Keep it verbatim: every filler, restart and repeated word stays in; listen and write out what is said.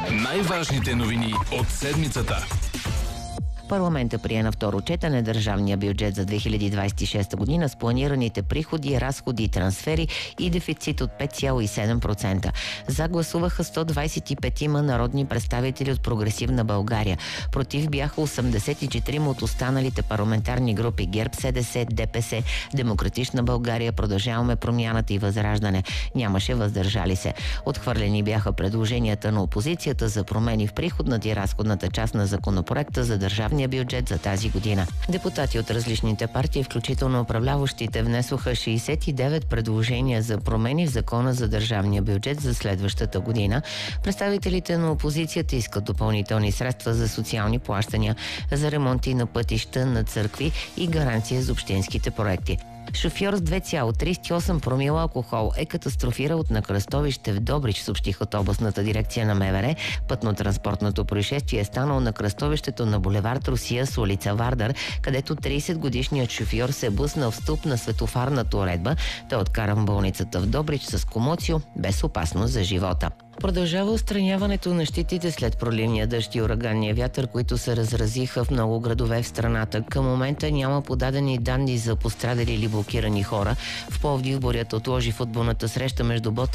Най-важните новини от седмицата. Парламента прие на второ четене държавния бюджет за две хиляди двадесет и шеста година с планираните приходи, разходи и трансфери и дефицит от пет цяло и седем процента. За гласуваха сто двадесет и пет народни представители от Прогресивна България. Против бяха осемдесет и четири от останалите парламентарни групи: ГЕРБ, СДС, ДПС, Демократична България, Продължаваме промяната и Възраждане. Нямаше въздържали се. Отхвърлени бяха предложенията на опозицията за промени в приходната и разходната част на законопроекта за държавния бюджет за тази година. Депутати от различните партии, включително управляващите, внесоха шейсет и девет предложения за промени в Закона за държавния бюджет за следващата година. Представителите на опозицията искат допълнителни средства за социални плащания, за ремонти на пътища, на църкви и гаранция за общинските проекти. Шофьор с две цяло тридесет и осем промила алкохол е катастрофирал на кръстовище в Добрич, съобщиха от областната дирекция на МВР. Пътно-транспортното происшествие е станало на кръстовището на булевард Русия с улица Вардар, където тридесетгодишният шофьор се е блъснал в стълб на светофарната уредба. Той е откаран в болницата в Добрич с комоцио, без опасност за живота. Продължава отстраняването на щитите след проливния дъжд и ураганния вятър, които се разразиха в много градове в страната. Към момента няма подадени данни за пострадали или блокирани хора. В Пловдив бурята отложи футболната среща между Ботев